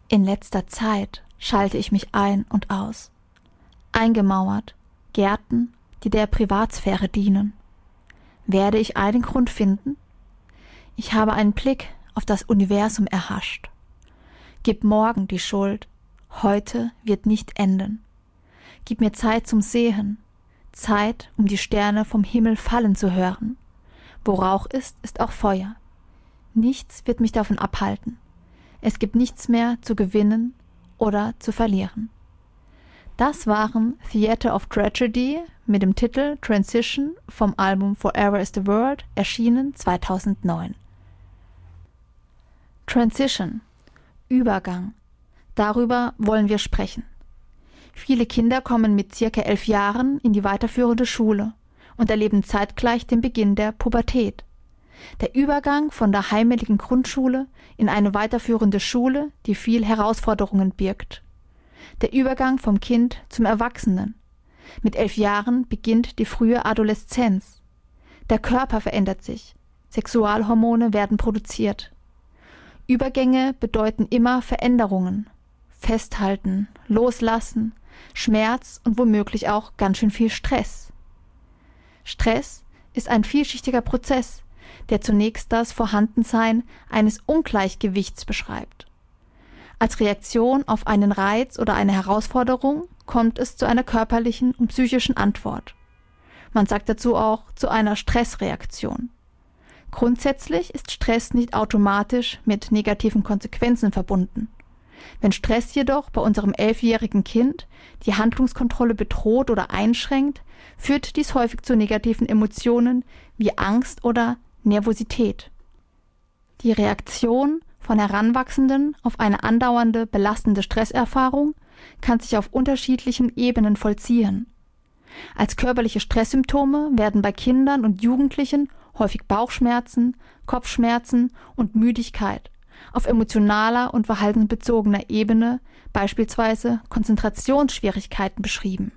In letzter Zeit schalte ich mich ein und aus. Eingemauert, Gärten, die der Privatsphäre dienen. Werde ich einen Grund finden? Ich habe einen Blick auf das Universum erhascht. Gib morgen die Schuld, heute wird nicht enden. Gib mir Zeit zum Sehen, Zeit, um die Sterne vom Himmel fallen zu hören. Wo Rauch ist, ist auch Feuer. Nichts wird mich davon abhalten. Es gibt nichts mehr zu gewinnen oder zu verlieren. Das waren Theater of Tragedy mit dem Titel Transition vom Album Forever is the World, erschienen 2009. Transition, Übergang. Darüber wollen wir sprechen. Viele Kinder kommen mit ca. 11 Jahren in die weiterführende Schule und erleben zeitgleich den Beginn der Pubertät. Der Übergang von der heimeligen Grundschule in eine weiterführende Schule, die viel Herausforderungen birgt. Der Übergang vom Kind zum Erwachsenen. Mit 11 Jahren beginnt die frühe Adoleszenz. Der Körper verändert sich. Sexualhormone werden produziert. Übergänge bedeuten immer Veränderungen. Festhalten, loslassen, Schmerz und womöglich auch ganz schön viel Stress. Stress ist ein vielschichtiger Prozess, der zunächst das Vorhandensein eines Ungleichgewichts beschreibt. Als Reaktion auf einen Reiz oder eine Herausforderung kommt es zu einer körperlichen und psychischen Antwort. Man sagt dazu auch zu einer Stressreaktion. Grundsätzlich ist Stress nicht automatisch mit negativen Konsequenzen verbunden. Wenn Stress jedoch bei unserem 11-jährigen Kind die Handlungskontrolle bedroht oder einschränkt, führt dies häufig zu negativen Emotionen wie Angst oder Nervosität. Die Reaktion von Heranwachsenden auf eine andauernde, belastende Stresserfahrung kann sich auf unterschiedlichen Ebenen vollziehen. Als körperliche Stresssymptome werden bei Kindern und Jugendlichen häufig Bauchschmerzen, Kopfschmerzen und Müdigkeit auf emotionaler und verhaltensbezogener Ebene, beispielsweise Konzentrationsschwierigkeiten, beschrieben.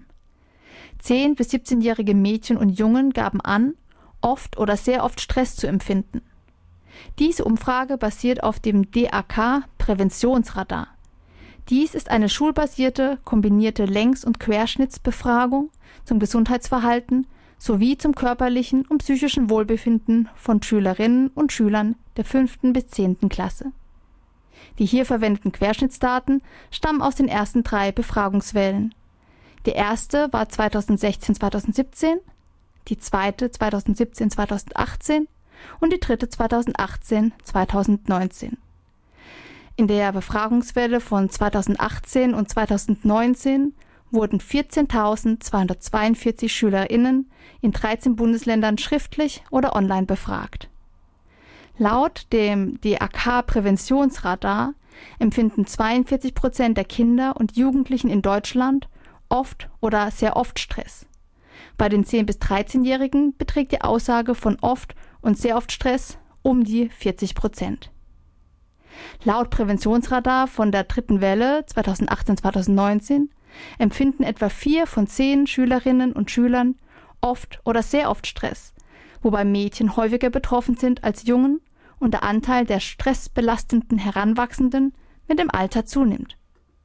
10- bis 17-jährige Mädchen und Jungen gaben an, oft oder sehr oft Stress zu empfinden. Diese Umfrage basiert auf dem DAK-Präventionsradar. Dies ist eine schulbasierte, kombinierte Längs- und Querschnittsbefragung zum Gesundheitsverhalten sowie zum körperlichen und psychischen Wohlbefinden von Schülerinnen und Schülern der 5. bis 10. Klasse. Die hier verwendeten Querschnittsdaten stammen aus den ersten 3 Befragungswellen. Die erste war 2016-2017, die zweite 2017-2018 und die dritte 2018-2019. In der Befragungswelle von 2018 und 2019 wurden 14.242 SchülerInnen in 13 Bundesländern schriftlich oder online befragt. Laut dem DAK-Präventionsradar empfinden 42% der Kinder und Jugendlichen in Deutschland oft oder sehr oft Stress. Bei den 10- bis 13-Jährigen beträgt die Aussage von oft und sehr oft Stress um die 40%. Laut Präventionsradar von der dritten Welle 2018-2019 empfinden etwa 4 von 10 Schülerinnen und Schülern oft oder sehr oft Stress, wobei Mädchen häufiger betroffen sind als Jungen und der Anteil der stressbelastenden Heranwachsenden mit dem Alter zunimmt.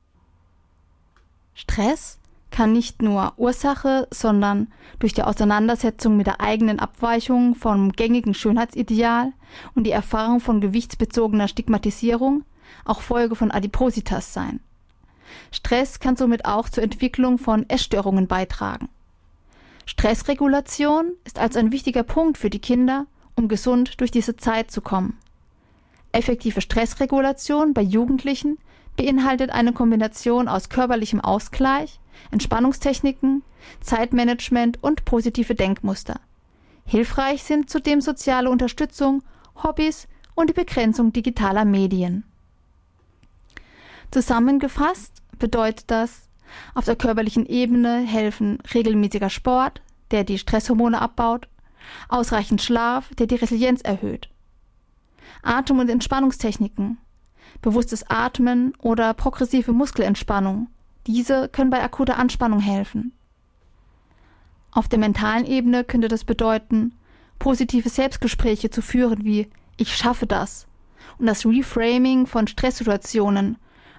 Stress kann nicht nur Ursache, sondern durch die Auseinandersetzung mit der eigenen Abweichung vom gängigen Schönheitsideal und die Erfahrung von gewichtsbezogener Stigmatisierung auch Folge von Adipositas sein. Stress kann somit auch zur Entwicklung von Essstörungen beitragen. Stressregulation ist also ein wichtiger Punkt für die Kinder, um gesund durch diese Zeit zu kommen. Effektive Stressregulation bei Jugendlichen beinhaltet eine Kombination aus körperlichem Ausgleich, Entspannungstechniken, Zeitmanagement und positive Denkmuster. Hilfreich sind zudem soziale Unterstützung, Hobbys und die Begrenzung digitaler Medien. Zusammengefasst bedeutet das, auf der körperlichen Ebene helfen regelmäßiger Sport, der die Stresshormone abbaut, ausreichend Schlaf, der die Resilienz erhöht, Atem- und Entspannungstechniken, bewusstes Atmen oder progressive Muskelentspannung. Diese können bei akuter Anspannung helfen. Auf der mentalen Ebene könnte das bedeuten, positive Selbstgespräche zu führen wie „Ich schaffe das“ und das Reframing von Stresssituationen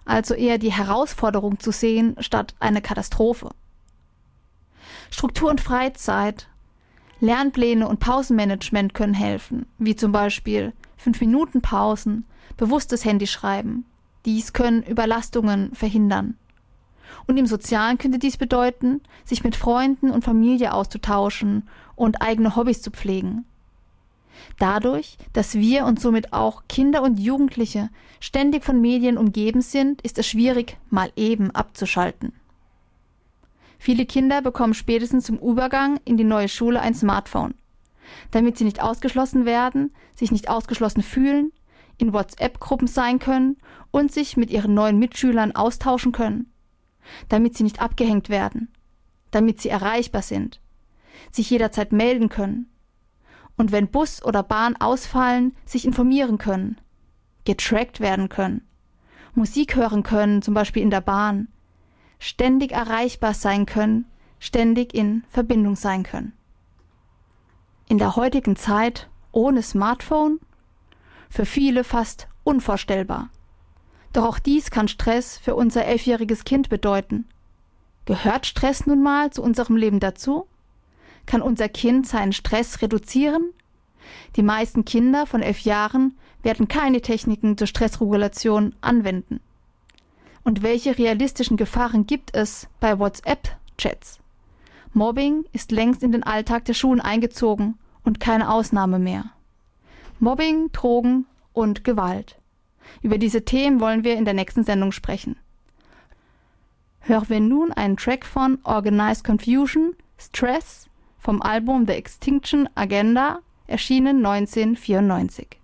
also eher die Herausforderung zu sehen, statt eine Katastrophe. Struktur und Freizeit, Lernpläne und Pausenmanagement können helfen, wie zum Beispiel 5-Minuten-Pausen, bewusstes Handyschreiben. Dies können Überlastungen verhindern. Und im Sozialen könnte dies bedeuten, sich mit Freunden und Familie auszutauschen und eigene Hobbys zu pflegen. Dadurch, dass wir und somit auch Kinder und Jugendliche ständig von Medien umgeben sind, ist es schwierig, mal eben abzuschalten. Viele Kinder bekommen spätestens zum Übergang in die neue Schule ein Smartphone, damit sie nicht ausgeschlossen werden, sich nicht ausgeschlossen fühlen, in WhatsApp-Gruppen sein können und sich mit ihren neuen Mitschülern austauschen können, damit sie nicht abgehängt werden, damit sie erreichbar sind, sich jederzeit melden können und wenn Bus oder Bahn ausfallen, sich informieren können, getrackt werden können, Musik hören können, zum Beispiel in der Bahn, ständig erreichbar sein können, ständig in Verbindung sein können. In der heutigen Zeit ohne Smartphone? Für viele fast unvorstellbar. Doch auch dies kann Stress für unser 11-jähriges Kind bedeuten. Gehört Stress nun mal zu unserem Leben dazu? Kann unser Kind seinen Stress reduzieren? Die meisten Kinder von 11 Jahren werden keine Techniken zur Stressregulation anwenden. Und welche realistischen Gefahren gibt es bei WhatsApp-Chats? Mobbing ist längst in den Alltag der Schulen eingezogen und keine Ausnahme mehr. Mobbing, Drogen und Gewalt. Über diese Themen wollen wir in der nächsten Sendung sprechen. Hören wir nun einen Track von Organized Confusion, Stress, vom Album The Extinction Agenda, erschienen 1994.